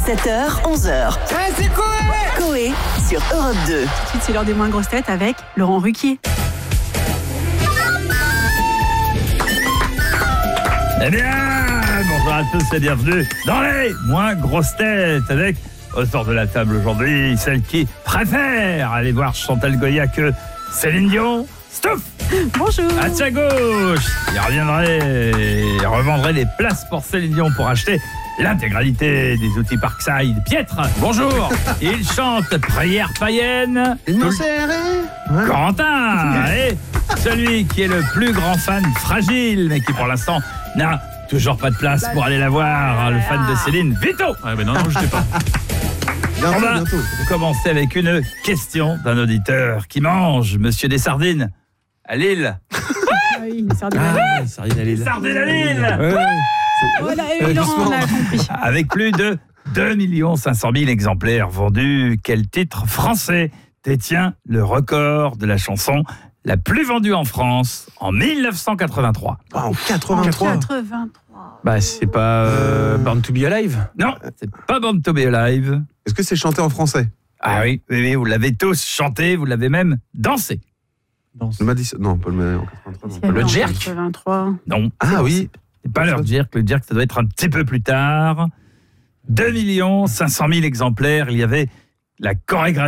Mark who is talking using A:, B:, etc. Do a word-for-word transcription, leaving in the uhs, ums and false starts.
A: sept heures, onze heures.
B: Hey, c'est Coé
A: Coé sur Europe deux.
C: Tout de suite, c'est l'heure des moins grosses têtes avec Laurent Ruquier.
D: Eh bien, bonjour à tous et bienvenue dans les moins grosses têtes avec, autour de la table aujourd'hui, celle qui préfère aller voir Chantal Goya que Céline Dion. Stouff!
C: Bonjour.
D: À sa gauche, il reviendrait et revendrait les places pour Céline Dion pour acheter l'intégralité des outils Parkside. Pietre, bonjour. Il chante Prière païenne.
B: Une
D: Tout le-
B: serrée.
D: Corentin, et celui qui est le plus grand fan fragile, mais qui pour l'instant n'a toujours pas de place pour aller la voir, le fan de Céline, Vito.
E: Ouais, mais non, non, je sais pas.
B: Bientôt,
D: On va
B: bientôt.
D: commencer avec une question d'un auditeur qui mange, monsieur des sardines, à Lille.
C: Ah oui, une sardine.
E: Ah, sardine à l'île.
D: Sardines à Lille.
E: Ouais, ouais.
C: Voilà, et Laurent, on a compris.
D: Avec plus de deux millions cinq cent mille exemplaires vendus, quel titre français détient le record de la chanson la plus vendue en France en mille neuf cent quatre-vingt-trois?
B: Ah, en quatre-vingt-trois.
C: quatre-vingt-trois.
E: Bah, c'est pas euh, Born to be Alive.
D: Non, c'est pas Born to be Alive.
B: Est-ce que c'est chanté en français?
D: Ah oui, oui, oui, vous l'avez tous chanté, vous l'avez même dansé.
B: Le Madison. Non, pas le Madison. En quatre-vingt-trois. non.
E: Le jerk.
C: quatre-vingt-trois.
D: Non,
B: Ah oui.
D: c'est pas leur jerk. Le jerk, ça doit être un petit peu plus tard. deux millions cinq cent mille exemplaires. Il y avait la chorégraphie